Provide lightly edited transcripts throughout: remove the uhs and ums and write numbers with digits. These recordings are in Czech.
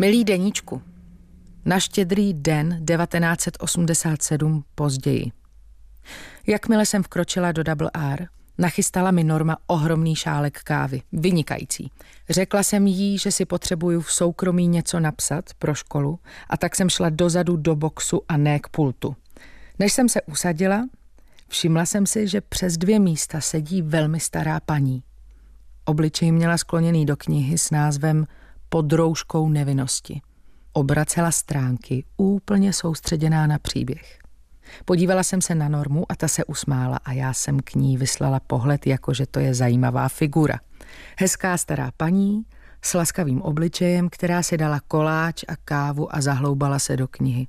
Milý deníčku, na Štědrý den 1987 později. Jakmile jsem vkročila do Double R, nachystala mi Norma ohromný šálek kávy, vynikající. Řekla jsem jí, že si potřebuju v soukromí něco napsat pro školu, a tak jsem šla dozadu do boxu a ne k pultu. Než jsem se usadila, všimla jsem si, že přes 2 místa sedí velmi stará paní. Obličej měla skloněný do knihy s názvem Pod rouškou nevinnosti. Obracela stránky, úplně soustředěná na příběh. Podívala jsem se na Normu a ta se usmála a já jsem k ní vyslala pohled, jakože to je zajímavá figura. Hezká stará paní s laskavým obličejem, která si dala koláč a kávu a zahloubala se do knihy.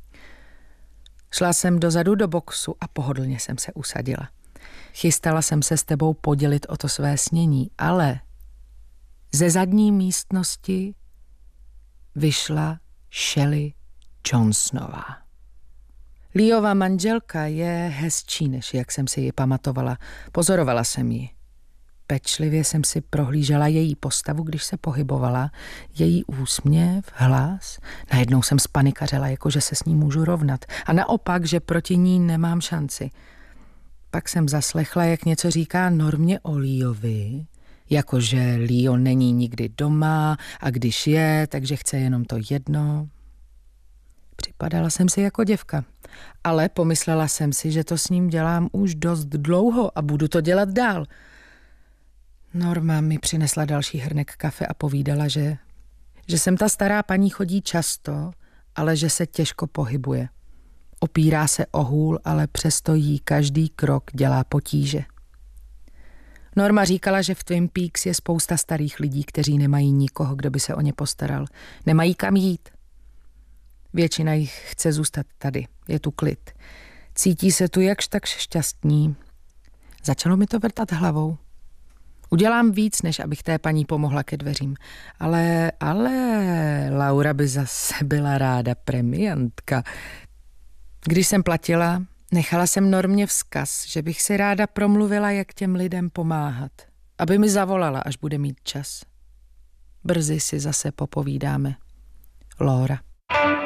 Šla jsem dozadu do boxu a pohodlně jsem se usadila. Chystala jsem se s tebou podělit o to své snění, ale ze zadní místnosti vyšla Shelley Johnsonová. Leova manželka je hezčí, než jak jsem si ji pamatovala. Pozorovala jsem ji. Pečlivě jsem si prohlížela její postavu, když se pohybovala, její úsměv, hlas. Najednou jsem spanikařela, jakože se s ní můžu rovnat. A naopak, že proti ní nemám šanci. Pak jsem zaslechla, jak něco říká Normě o Leovi, jakože Leo není nikdy doma a když je, takže chce jenom to jedno. Připadala jsem si jako děvka, ale pomyslela jsem si, že to s ním dělám už dost dlouho a budu to dělat dál. Norma mi přinesla další hrnek kafe a povídala, že sem ta stará paní chodí často, ale že se těžko pohybuje. Opírá se o hůl, ale přesto jí každý krok dělá potíže. Norma říkala, že v Twin Peaks je spousta starých lidí, kteří nemají nikoho, kdo by se o ně postaral. Nemají kam jít. Většina jich chce zůstat tady. Je tu klid. Cítí se tu jakž tak šťastní. Začalo mi to vrtat hlavou. Udělám víc, než abych té paní pomohla ke dveřím. Ale Laura by zase byla ráda premiantka. Když jsem platila, nechala jsem Normě vzkaz, že bych si ráda promluvila, jak těm lidem pomáhat. Aby mi zavolala, až bude mít čas. Brzy si zase popovídáme. Laura.